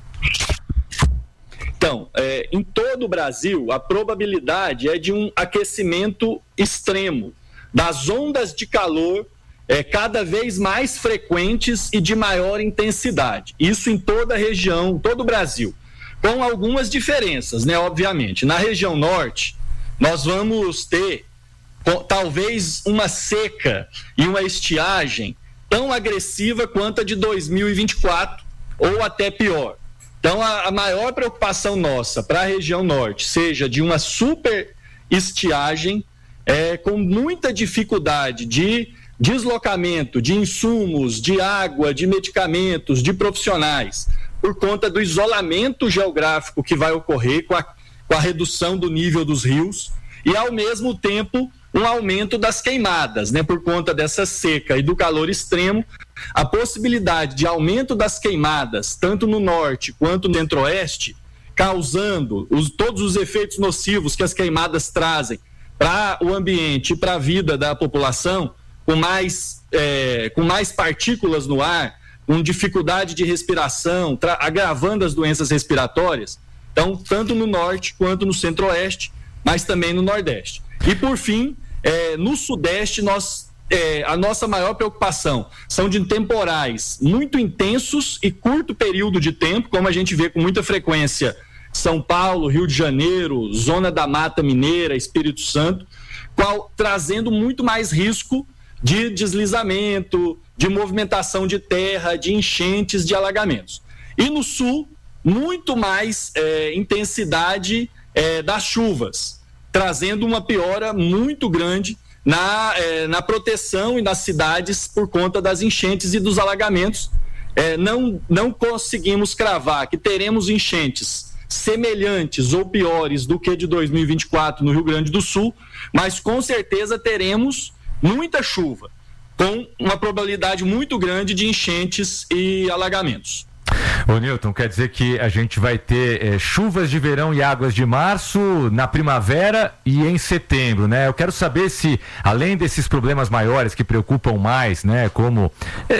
Então, é, em todo o Brasil, a probabilidade é de um aquecimento extremo, das ondas de calor é, cada vez mais frequentes e de maior intensidade. Isso em toda a região, todo o Brasil. Com algumas diferenças, né, obviamente. Na região norte, nós vamos ter talvez uma seca e uma estiagem tão agressiva quanto a de dois mil e vinte e quatro, ou até pior. Então, a, a maior preocupação nossa para a região norte seja de uma super estiagem, é, com muita dificuldade de deslocamento de insumos, de água, de medicamentos, de profissionais, por conta do isolamento geográfico que vai ocorrer com a, com a redução do nível dos rios e, ao mesmo tempo, um aumento das queimadas, né? Por conta dessa seca e do calor extremo, a possibilidade de aumento das queimadas, tanto no norte quanto no centro-oeste, causando os, todos os efeitos nocivos que as queimadas trazem para o ambiente e para a vida da população, com mais, é, com mais partículas no ar, com dificuldade de respiração, agravando as doenças respiratórias, então, tanto no norte quanto no centro-oeste, mas também no nordeste. E, por fim, é, no sudeste, nós, é, a nossa maior preocupação são de temporais muito intensos e curto período de tempo, como a gente vê com muita frequência São Paulo, Rio de Janeiro, Zona da Mata Mineira, Espírito Santo, qual, trazendo muito mais risco de deslizamento, de movimentação de terra, de enchentes, de alagamentos. E no sul, muito mais é, intensidade é, das chuvas, trazendo uma piora muito grande na, é, na proteção e nas cidades por conta das enchentes e dos alagamentos. É, não, não conseguimos cravar que teremos enchentes semelhantes ou piores do que de dois mil e vinte e quatro no Rio Grande do Sul, mas com certeza teremos muita chuva, com uma probabilidade muito grande de enchentes e alagamentos. Ô Newton, quer dizer que a gente vai ter é, chuvas de verão e águas de março na primavera e em setembro, né? Eu quero saber se, além desses problemas maiores que preocupam mais, né, como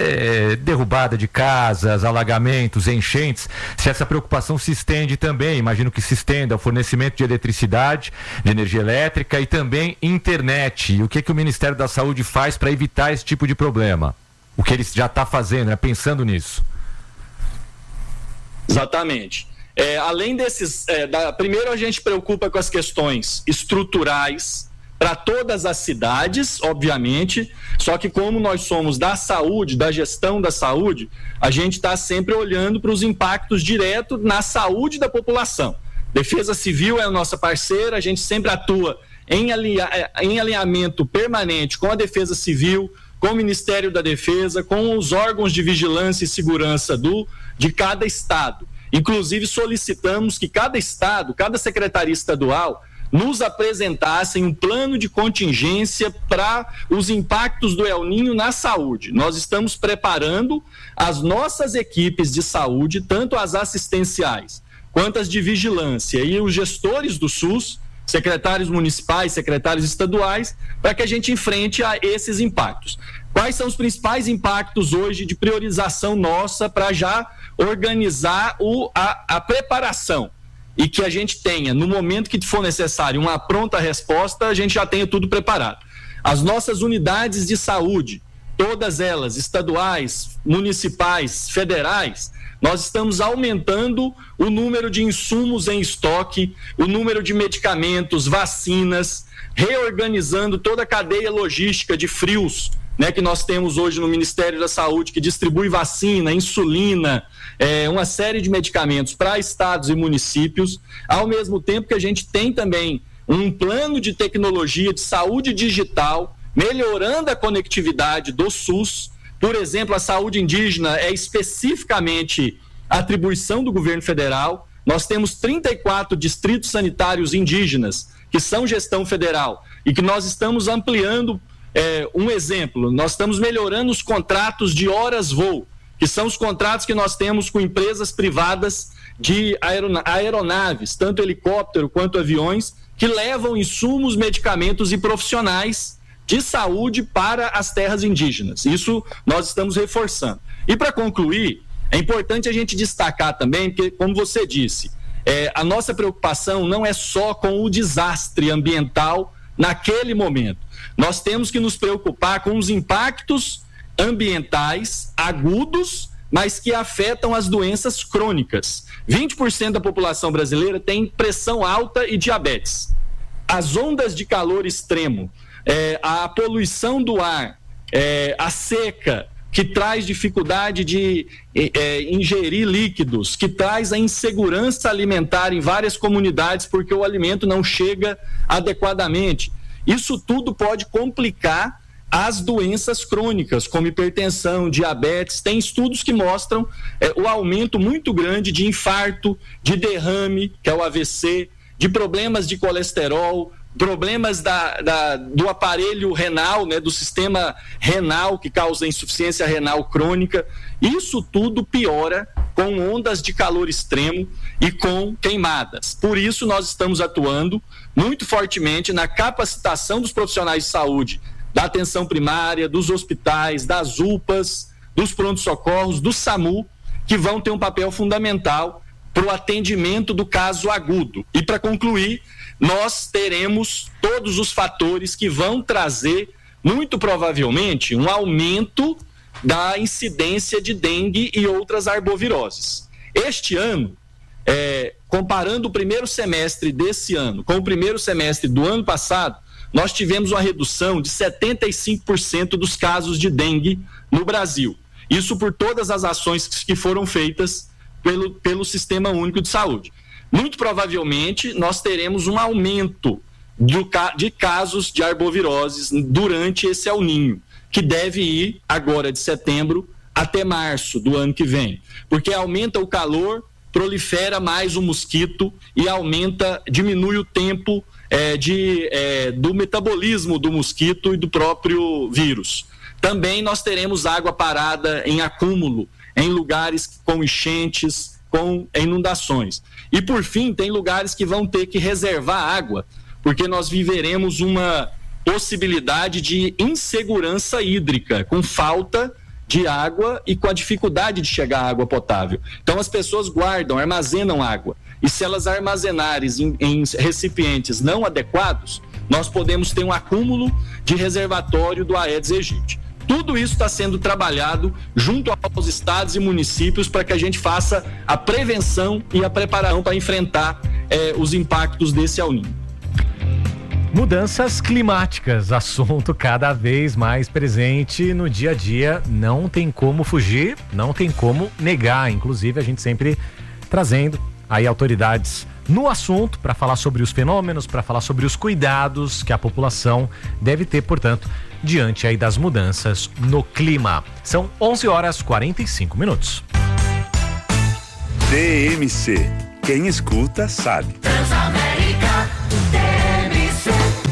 é, derrubada de casas, alagamentos, enchentes, se essa preocupação se estende também, imagino que se estenda ao fornecimento de eletricidade, de energia elétrica e também internet. E o que, que o Ministério da Saúde faz para evitar esse tipo de problema? O que ele já está fazendo, né, pensando nisso? Exatamente. É, além desses, é, da, primeiro a gente preocupa com as questões estruturais, para todas as cidades, obviamente, só que como nós somos da saúde, da gestão da saúde, a gente está sempre olhando para os impactos diretos na saúde da população. Defesa Civil é a nossa parceira, a gente sempre atua em, alinha, em alinhamento permanente com a Defesa Civil, com o Ministério da Defesa, com os órgãos de vigilância e segurança do, de cada estado. Inclusive solicitamos que cada estado, cada secretaria estadual, nos apresentassem um plano de contingência para os impactos do El Niño na saúde. Nós estamos preparando as nossas equipes de saúde, tanto as assistenciais quanto as de vigilância e os gestores do SUS, secretários municipais, secretários estaduais, para que a gente enfrente a esses impactos. Quais são os principais impactos hoje de priorização nossa para já organizar o, a, a preparação? E que a gente tenha, no momento que for necessário, uma pronta resposta, a gente já tenha tudo preparado. As nossas unidades de saúde, todas elas, estaduais, municipais, federais, nós estamos aumentando o número de insumos em estoque, o número de medicamentos, vacinas, reorganizando toda a cadeia logística de frios, né, que nós temos hoje no Ministério da Saúde, que distribui vacina, insulina, é, uma série de medicamentos para estados e municípios, ao mesmo tempo que a gente tem também um plano de tecnologia de saúde digital, melhorando a conectividade do SUS. Por exemplo, a saúde indígena é especificamente atribuição do governo federal. Nós temos trinta e quatro distritos sanitários indígenas, que são gestão federal, e que nós estamos ampliando. É, um exemplo, nós estamos melhorando os contratos de horas-voo, que são os contratos que nós temos com empresas privadas de aerona- aeronaves, tanto helicóptero quanto aviões, que levam insumos, medicamentos e profissionais de saúde para as terras indígenas. Isso nós estamos reforçando. E para concluir, é importante a gente destacar também, que, como você disse, é, a nossa preocupação não é só com o desastre ambiental naquele momento. Nós temos que nos preocupar com os impactos ambientais agudos, mas que afetam as doenças crônicas. vinte por cento da população brasileira tem pressão alta e diabetes. As ondas de calor extremo, é, a poluição do ar, é, a seca, que traz dificuldade de é, ingerir líquidos, que traz a insegurança alimentar em várias comunidades porque o alimento não chega adequadamente. Isso tudo pode complicar as doenças crônicas, como hipertensão, diabetes. Tem estudos que mostram é, o aumento muito grande de infarto, de derrame, que é o A V C, de problemas de colesterol, problemas da, da, do aparelho renal, né, do sistema renal, que causa insuficiência renal crônica. Isso tudo piora com ondas de calor extremo e com queimadas. Por isso nós estamos atuando muito fortemente na capacitação dos profissionais de saúde, da atenção primária, dos hospitais, das U P As, dos prontos-socorros, do SAMU, que vão ter um papel fundamental para o atendimento do caso agudo. E para concluir, nós teremos todos os fatores que vão trazer, muito provavelmente, um aumento da incidência de dengue e outras arboviroses. Este ano, é, comparando o primeiro semestre desse ano com o primeiro semestre do ano passado, nós tivemos uma redução de setenta e cinco por cento dos casos de dengue no Brasil. Isso por todas as ações que foram feitas pelo, pelo Sistema Único de Saúde. Muito provavelmente nós teremos um aumento do, de casos de arboviroses durante esse El Niño, que deve ir agora de setembro até março do ano que vem, porque aumenta o calor, prolifera mais o mosquito e aumenta, diminui o tempo é, de, é, do metabolismo do mosquito e do próprio vírus. Também nós teremos água parada em acúmulo em lugares com enchentes, com inundações. E por fim, tem lugares que vão ter que reservar água, porque nós viveremos uma possibilidade de insegurança hídrica, com falta de água e com a dificuldade de chegar à água potável. Então as pessoas guardam, armazenam água, e se elas armazenarem em, em recipientes não adequados, nós podemos ter um acúmulo de reservatório do Aedes aegypti. Tudo isso está sendo trabalhado junto aos estados e municípios para que a gente faça a prevenção e a preparação para enfrentar eh, os impactos desse El Niño. Mudanças climáticas, assunto cada vez mais presente no dia a dia, não tem como fugir, não tem como negar, inclusive a gente sempre trazendo aí autoridades no assunto para falar sobre os fenômenos, para falar sobre os cuidados que a população deve ter, portanto, diante aí das mudanças no clima. São onze horas e quarenta e cinco minutos. T M C, quem escuta sabe. Transamérica, T M C.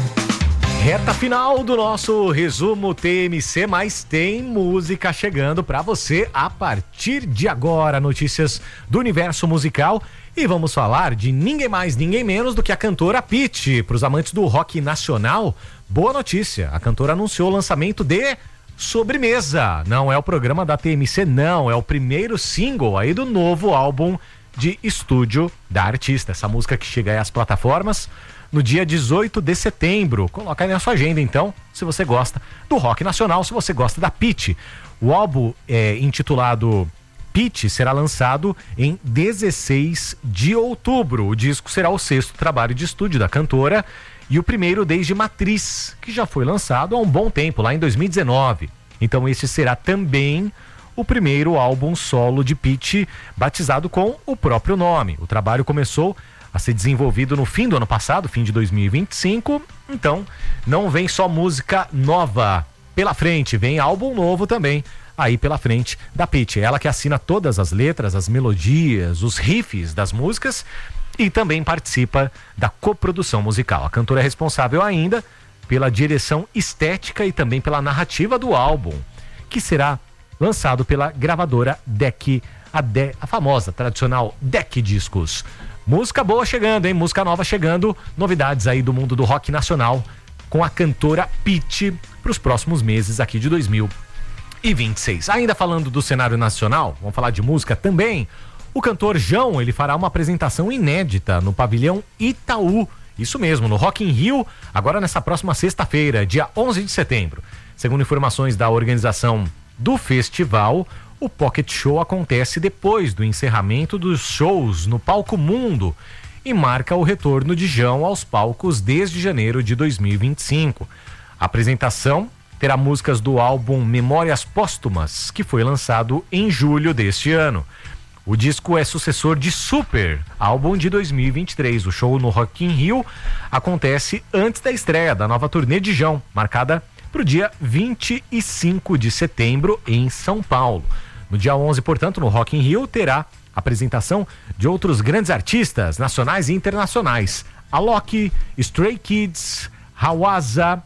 Reta final do nosso resumo T M C, mas tem música chegando para você a partir de agora. Notícias do universo musical e vamos falar de ninguém mais, ninguém menos do que a cantora Pitty. Para os amantes do rock nacional, boa notícia. A cantora anunciou o lançamento de Sobremesa. Não é o programa da T M C, não. É o primeiro single aí do novo álbum de estúdio da artista. Essa música que chega aí às plataformas no dia dezoito de setembro. Coloca aí na sua agenda, então, se você gosta do rock nacional, se você gosta da Pitty. O álbum é intitulado Pitty será lançado em dezesseis de outubro. O disco será o sexto trabalho de estúdio da cantora e o primeiro desde Matriz, que já foi lançado há um bom tempo, lá em dois mil e dezenove. Então esse será também o primeiro álbum solo de Pitty, batizado com o próprio nome. O trabalho começou a ser desenvolvido no fim do ano passado, fim de dois mil e vinte e cinco. Então, não vem só música nova pela frente, vem álbum novo também aí pela frente da Pitty. Ela que assina todas as letras, as melodias, os riffs das músicas e também participa da coprodução musical. A cantora é responsável ainda pela direção estética e também pela narrativa do álbum, que será lançado pela gravadora D E C, a, De, a famosa, tradicional D E C Discos. Música boa chegando, hein? Música nova chegando, novidades aí do mundo do rock nacional com a cantora Pitty para os próximos meses aqui de dois mil e vinte e seis. Ainda falando do cenário nacional, vamos falar de música também. O cantor João, ele fará uma apresentação inédita no pavilhão Itaú, isso mesmo, no Rock in Rio, agora nessa próxima sexta-feira, dia onze de setembro. Segundo informações da organização do festival, o Pocket Show acontece depois do encerramento dos shows no Palco Mundo e marca o retorno de João aos palcos desde janeiro de dois mil e vinte e cinco. A apresentação terá músicas do álbum Memórias Póstumas, que foi lançado em julho deste ano. O disco é sucessor de Super, álbum de dois mil e vinte e três. O show no Rock in Rio acontece antes da estreia da nova turnê de João, marcada para o dia vinte e cinco de setembro em São Paulo. No dia onze, portanto, no Rock in Rio, terá apresentação de outros grandes artistas nacionais e internacionais. Alok, Stray Kids, Hawaza,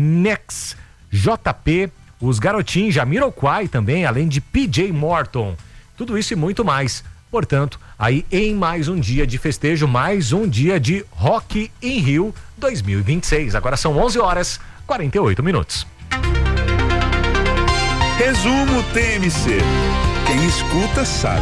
Nex, J P, os Garotinhos, Jamiroquai também, além de P J Morton. Tudo isso e muito mais. Portanto, aí em mais um dia de festejo, mais um dia de Rock in Rio dois mil e vinte e seis. Agora são onze horas e quarenta e oito minutos. Resumo T M C. Quem escuta sabe.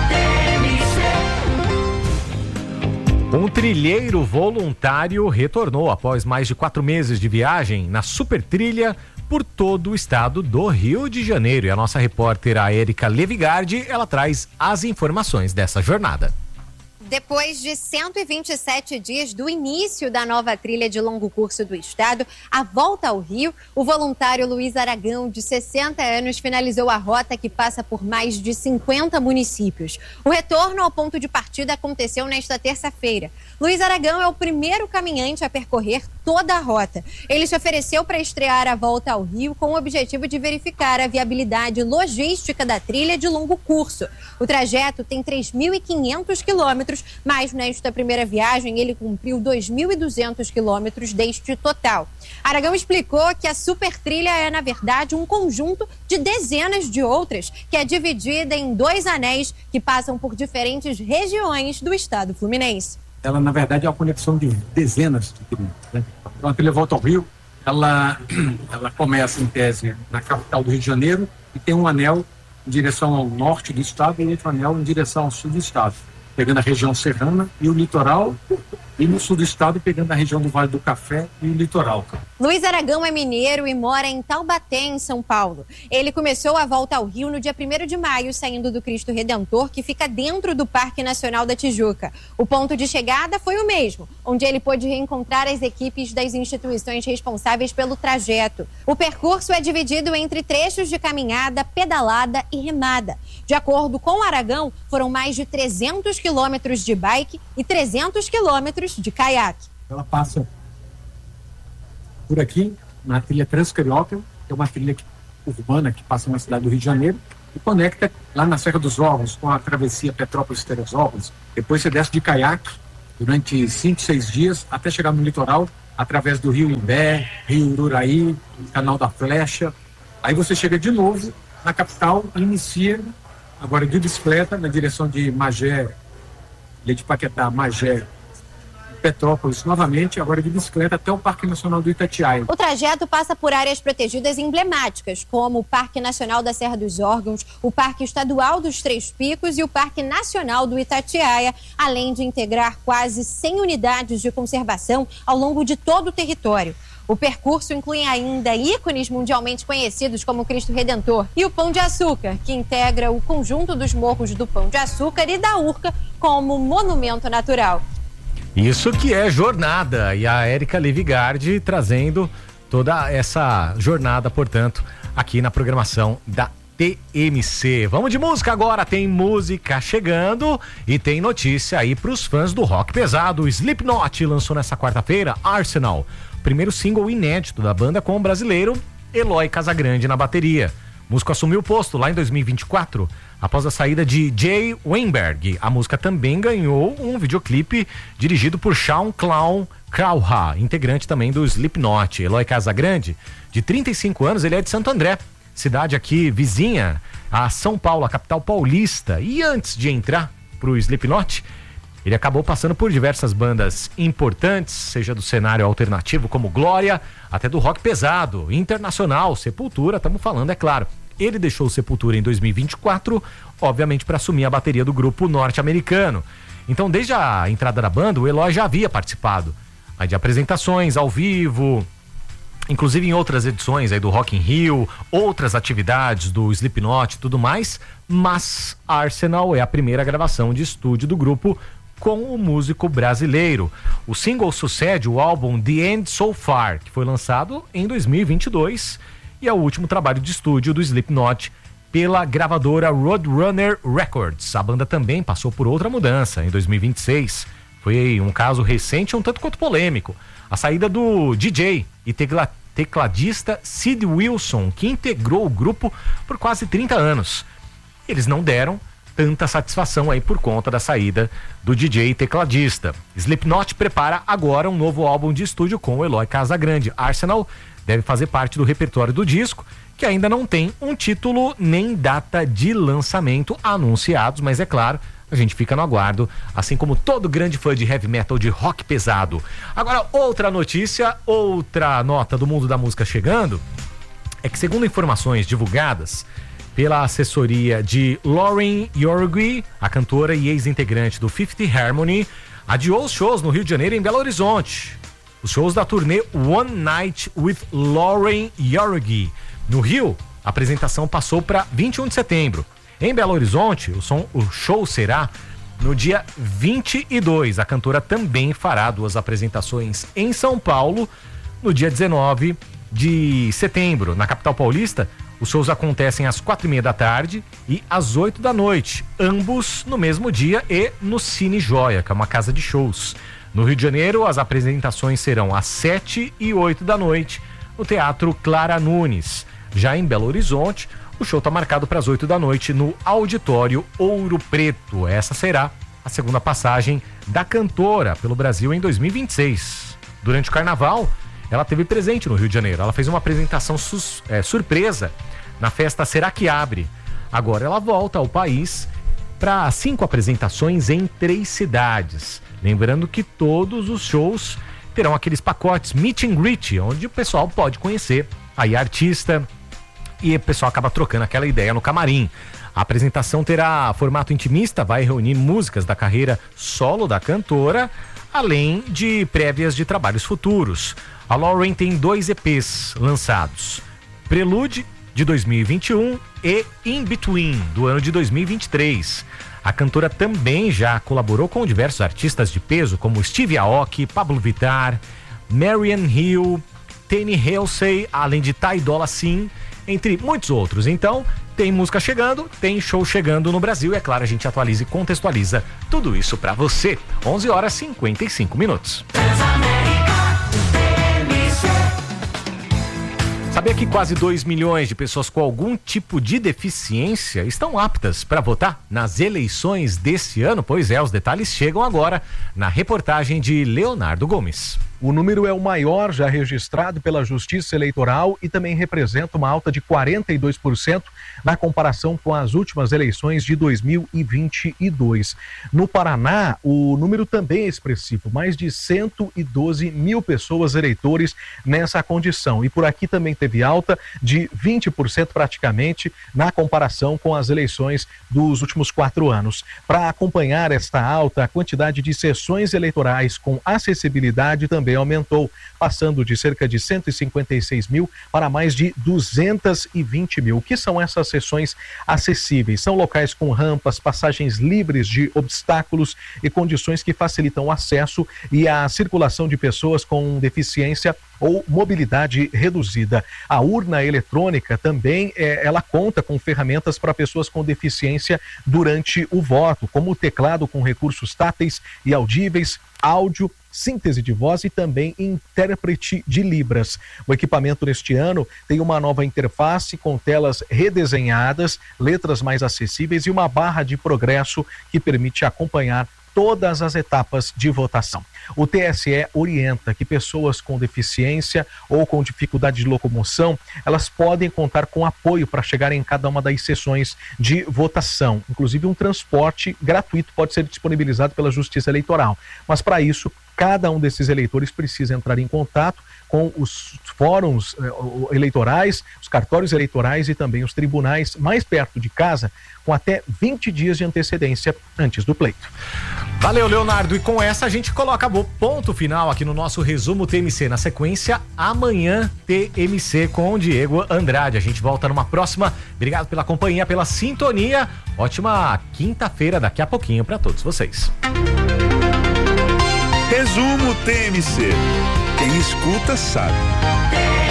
Um trilheiro voluntário retornou após mais de quatro meses de viagem na super trilha por todo o estado do Rio de Janeiro. E a nossa repórter, a Érica Levigardi, ela traz as informações dessa jornada. Depois de cento e vinte e sete dias do início da nova trilha de longo curso do estado, a volta ao Rio, o voluntário Luiz Aragão, de sessenta anos, finalizou a rota que passa por mais de cinquenta municípios. O retorno ao ponto de partida aconteceu nesta terça-feira. Luiz Aragão é o primeiro caminhante a percorrer toda a rota. Ele se ofereceu para estrear a volta ao Rio com o objetivo de verificar a viabilidade logística da trilha de longo curso. O trajeto tem três mil e quinhentos quilômetros, mas nesta primeira viagem ele cumpriu dois mil e duzentos quilômetros deste total. Aragão explicou que a super trilha é, na verdade, um conjunto de dezenas de outras, que é dividida em dois anéis que passam por diferentes regiões do estado fluminense. Ela, na verdade, é uma conexão de dezenas de quilômetros, né? Então, a trilha Volta ao Rio, ela, ela começa, em tese, na capital do Rio de Janeiro e tem um anel em direção ao norte do estado e outro anel em direção ao sul do estado, pegando a região serrana e o litoral e no sul do estado, pegando a região do Vale do Café e o litoral. Luiz Aragão é mineiro e mora em Taubaté, em São Paulo. Ele começou a volta ao Rio no dia primeiro de maio, saindo do Cristo Redentor, que fica dentro do Parque Nacional da Tijuca. O ponto de chegada foi o mesmo, onde ele pôde reencontrar as equipes das instituições responsáveis pelo trajeto. O percurso é dividido entre trechos de caminhada, pedalada e remada. De acordo com Aragão, foram mais de trezentos quilômetros de bike e trezentos quilômetros de caiaque. Ela passa por aqui, na trilha Transcarioca, que é uma trilha urbana que passa na cidade do Rio de Janeiro e conecta lá na Serra dos Ovos com a travessia Petrópolis-Teresópolis. Depois você desce de caiaque durante cinco, seis dias até chegar no litoral, através do Rio Imbé, Rio Ururaí, Canal da Flecha. Aí você chega de novo na capital e inicia agora de bicicleta na direção de Magé, de Paquetá, Magé, Petrópolis, novamente, agora de bicicleta até o Parque Nacional do Itatiaia. O trajeto passa por áreas protegidas emblemáticas, como o Parque Nacional da Serra dos Órgãos, o Parque Estadual dos Três Picos e o Parque Nacional do Itatiaia, além de integrar quase cem unidades de conservação ao longo de todo o território. O percurso inclui ainda ícones mundialmente conhecidos como o Cristo Redentor e o Pão de Açúcar, que integra o conjunto dos morros do Pão de Açúcar e da Urca como monumento natural. Isso que é jornada, e a Érica Levigardi trazendo toda essa jornada, portanto, aqui na programação da T M C. Vamos de música agora, tem música chegando e tem notícia aí pros fãs do rock pesado. O Slipknot lançou nessa quarta-feira Arsenal, primeiro single inédito da banda com o brasileiro Eloy Casagrande na bateria. O músico assumiu o posto lá em dois mil e vinte e quatro, após a saída de Jay Weinberg. A música também ganhou um videoclipe dirigido por Sean Clown Crowha, integrante também do Slipknot. Eloy Casagrande, de trinta e cinco anos, ele é de Santo André, cidade aqui vizinha a São Paulo, a capital paulista. E antes de entrar pro Slipknot, ele acabou passando por diversas bandas importantes, seja do cenário alternativo como Glória, até do rock pesado, internacional, Sepultura, estamos falando, é claro. Ele deixou o Sepultura em dois mil e vinte e quatro, obviamente para assumir a bateria do grupo norte-americano. Então, desde a entrada da banda, o Eloy já havia participado aí de apresentações ao vivo, inclusive em outras edições aí do Rock in Rio, outras atividades do Slipknot e tudo mais, mas Arsenal é a primeira gravação de estúdio do grupo com o músico brasileiro. O single sucede o álbum The End So Far, que foi lançado em dois mil e vinte e dois e é o último trabalho de estúdio do Slipknot pela gravadora Roadrunner Records. A banda também passou por outra mudança em dois mil e vinte e seis. Foi um caso recente um tanto quanto polêmico. A saída do D J e tecla, tecladista Sid Wilson, que integrou o grupo por quase trinta anos. Eles não deram tanta satisfação aí por conta da saída do D J e tecladista. Slipknot prepara agora um novo álbum de estúdio com o Eloy Casagrande. Arsenal deve fazer parte do repertório do disco, que ainda não tem um título nem data de lançamento anunciados, mas é claro, a gente fica no aguardo, assim como todo grande fã de heavy metal, de rock pesado. Agora, outra notícia, outra nota do mundo da música chegando, é que segundo informações divulgadas pela assessoria de Lauren Yorgui, a cantora e ex-integrante do Fifth Harmony, adiou os shows no Rio de Janeiro e em Belo Horizonte. Os shows da turnê One Night with Lauren Yorgui. No Rio, a apresentação passou para vinte e um de setembro. Em Belo Horizonte, o, som, o show será no dia vinte e dois. A cantora também fará duas apresentações em São Paulo no dia dezenove de setembro. Na capital paulista, os shows acontecem às quatro e meia da tarde e às oito da noite, ambos no mesmo dia e no Cine Joia, que é uma casa de shows. No Rio de Janeiro, as apresentações serão às sete e oito da noite no Teatro Clara Nunes. Já em Belo Horizonte, o show está marcado para as oito da noite no Auditório Ouro Preto. Essa será a segunda passagem da cantora pelo Brasil em dois mil e vinte e seis. Durante o Carnaval, ela esteve presente no Rio de Janeiro. Ela fez uma apresentação sus, é, surpresa na festa Será Que Abre. Agora ela volta ao país para cinco apresentações em três cidades. Lembrando que todos os shows terão aqueles pacotes meet and greet, onde o pessoal pode conhecer aí a artista e o pessoal acaba trocando aquela ideia no camarim. A apresentação terá formato intimista, vai reunir músicas da carreira solo da cantora, além de prévias de trabalhos futuros. A Lauren tem dois E Pês lançados: Prelude, de dois mil e vinte e um, e In Between, do ano de dois mil e vinte e três. A cantora também já colaborou com diversos artistas de peso, como Steve Aoki, Pablo Vittar, Marian Hill, Tani Halsey, além de Ty Dolla Sign, entre muitos outros. Então, tem música chegando, tem show chegando no Brasil e, é claro, a gente atualiza e contextualiza tudo isso pra você. onze horas e cinquenta e cinco minutos. Sabia que quase dois milhões de pessoas com algum tipo de deficiência estão aptas para votar nas eleições desse ano? Pois é, os detalhes chegam agora na reportagem de Leonardo Gomes. O número é o maior já registrado pela Justiça Eleitoral e também representa uma alta de quarenta e dois por cento na comparação com as últimas eleições de dois mil e vinte e dois. No Paraná, o número também é expressivo, mais de cento e doze mil pessoas eleitores nessa condição. E por aqui também teve alta de vinte por cento praticamente na comparação com as eleições dos últimos quatro anos. Para acompanhar esta alta, a quantidade de sessões eleitorais com acessibilidade também aumentou, passando de cerca de cento e cinquenta e seis mil para mais de duzentos e vinte mil. O que são essas sessões acessíveis? São locais com rampas, passagens livres de obstáculos e condições que facilitam o acesso e a circulação de pessoas com deficiência ou mobilidade reduzida. A urna eletrônica também, é, ela conta com ferramentas para pessoas com deficiência durante o voto, como o teclado com recursos táteis e audíveis, áudio, síntese de voz e também intérprete de Libras. O equipamento neste ano tem uma nova interface com telas redesenhadas, letras mais acessíveis e uma barra de progresso que permite acompanhar todas as etapas de votação. O T S E orienta que pessoas com deficiência ou com dificuldade de locomoção, elas podem contar com apoio para chegar em cada uma das sessões de votação. Inclusive, um transporte gratuito pode ser disponibilizado pela Justiça Eleitoral. Mas para isso, cada um desses eleitores precisa entrar em contato com os fóruns eh, eleitorais, os cartórios eleitorais e também os tribunais mais perto de casa, com até vinte dias de antecedência antes do pleito. Valeu, Leonardo. E com essa a gente coloca ponto final aqui no nosso resumo T M C. Na sequência, amanhã T M C com o Diego Andrade. A gente volta numa próxima. Obrigado pela companhia, pela sintonia. Ótima quinta-feira daqui a pouquinho para todos vocês. Resumo T M C. Quem escuta sabe.